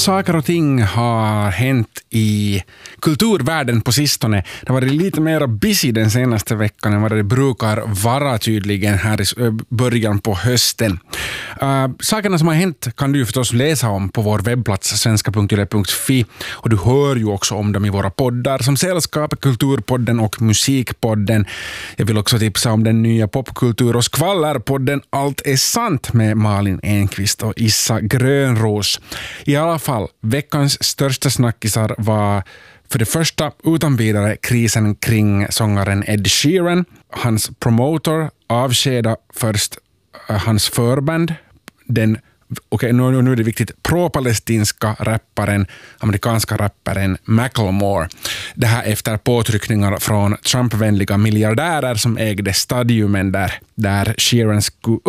saker och ting har hänt i kulturvärlden på sistone. Det har varit lite mer busy den senaste veckan än vad det brukar vara tydligen här i början på hösten. Sakerna som har hänt kan du förstås läsa om på vår webbplats svenska.yle.fi, och du hör ju också om dem i våra poddar som Sällskap, Kulturpodden och Musikpodden. Jag vill också tipsa om den nya popkultur- och skvallerpodden Allt är sant med Malin Enqvist och Issa Grönros. I alla fall, veckans största snackisar var för det första utan vidare krisen kring sångaren Ed Sheeran. Hans promotor avskedade först hans förband, nu är det viktigt, pro-palestinska rapparen, amerikanska rapparen Macklemore. Det här efter påtryckningar från Trump-vänliga miljardärer som ägde stadiumen där Sheeran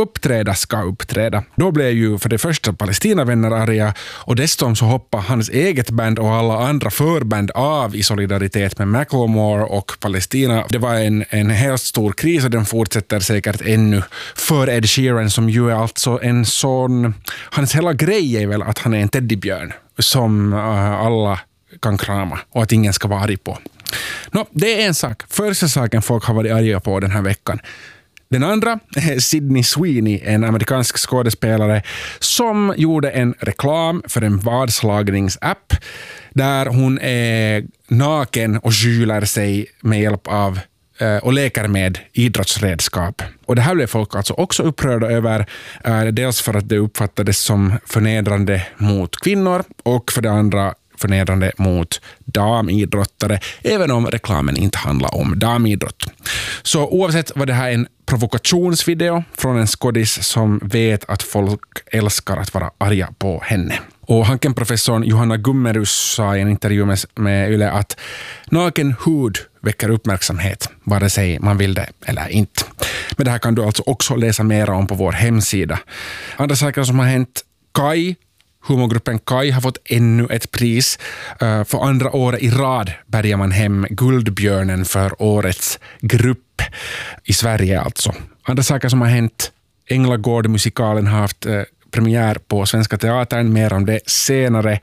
ska uppträda. Då blev ju för det första palestinavänner arga, och dessutom så hoppade hans eget band och alla andra förband av i solidaritet med Macklemore och Palestina. Det var en helt stor kris, och den fortsätter säkert ännu för Ed Sheeran, som ju är alltså en sån... Hans hela grej är väl att han är en teddybjörn som alla kan krama och att ingen ska vara arg på. Det är en sak. Första saken folk har varit arga på den här veckan. Den andra är Sydney Sweeney, en amerikansk skådespelare som gjorde en reklam för en vadslagningsapp där hon är naken och skyler sig med hjälp av och leker med idrottsredskap. Och det här blev folk alltså också upprörda över, dels för att det uppfattades som förnedrande mot kvinnor och för det andra förnedrande mot damidrottare, även om reklamen inte handlar om damidrott. Så oavsett var det här en provokationsvideo från en skådis som vet att folk älskar att vara arga på henne. Och Hanken-professorn Johanna Gummerus sa i en intervju med Yle att naken hud väcker uppmärksamhet, vare sig man vill det eller inte. Men det här kan du alltså också läsa mer om på vår hemsida. Andra saker som har hänt: Kai, humorgruppen Kai, har fått ännu ett pris. För andra året i rad bärgar man hem Guldbjörnen för årets grupp i Sverige alltså. Andra saker som har hänt: Änglagård-musikalen har haft premiär på Svenska Teatern, mer om det senare.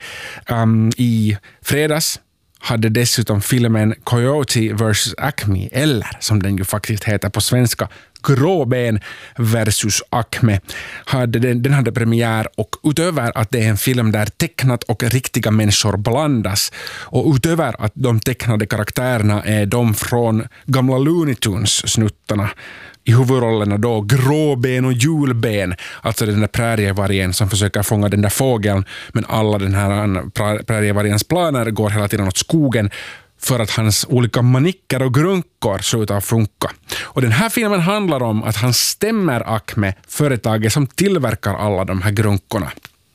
I fredags hade dessutom filmen Coyote vs. Acme, eller som den ju faktiskt heter på svenska, Gråben versus Acme. Den hade premiär, och utöver att det är en film där tecknat och riktiga människor blandas, och utöver att de tecknade karaktärerna är de från gamla Looney Tunes-snuttarna, i huvudrollerna då Gråben och Julben, alltså den där prärievargen som försöker fånga den där fågeln, men alla den här prärievargens planer går hela tiden åt skogen för att hans olika manicker och grunkor slutar att funka. Och den här filmen handlar om att han stämmer Acme, företaget som tillverkar alla de här grunkorna.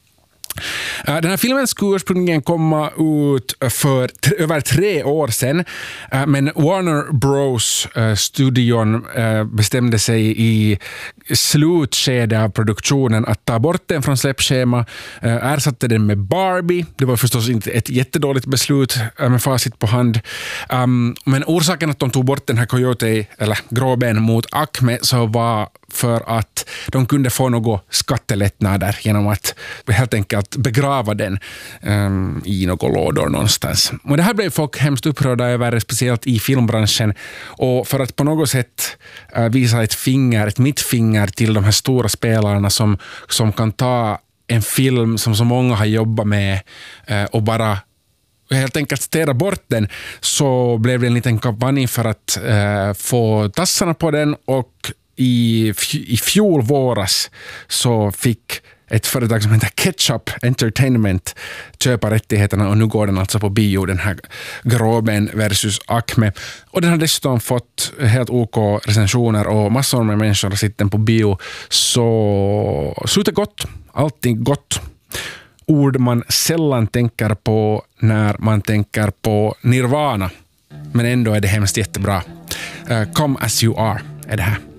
Den här filmen skulle ursprungligen komma ut för över 3 år sedan, men Warner Bros. Studion bestämde sig i slutskedet av produktionen att ta bort den från släppschema, ersatte den med Barbie. Det var förstås inte ett jättedåligt beslut med facit på hand, men orsaken att de tog bort den här Coyote eller Gråben mot Acme så var för att de kunde få några skattelättnader genom att helt enkelt begrava den i några lådor någonstans. Och det här blev folk hemskt upprörda över, speciellt i filmbranschen, och för att på något sätt visa ett mittfinger till de här stora spelarna som kan ta en film som så många har jobbat med och bara helt enkelt städa bort den, så blev det en liten kampanj för att få tassarna på den, och i fjol våras så fick ett företag som heter Ketchup Entertainment köpa rättigheterna, och nu går den alltså på bio, den här Gråben versus Acme. Och den har dessutom fått helt OK recensioner, och massor med människor har sett den på bio. Så slutet gott, allting gott. Ord man sällan tänker på när man tänker på Nirvana, men ändå är det hemskt jättebra. Come as you are är det här.